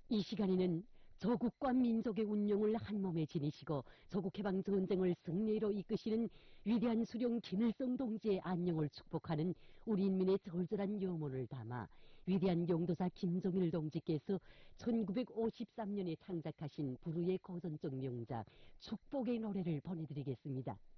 이 시간에는 조국과 민족의 운명을 한몸에 지니시고 조국해방 전쟁을 승리로 이끄시는 위대한 수령 김일성 동지의 안녕을 축복하는 우리 인민의 절절한 염원을 담아 위대한 용도사 김종일 동지께서 1953년에 창작하신 불후의 고전적 명작 축복의 노래를 보내드리겠습니다.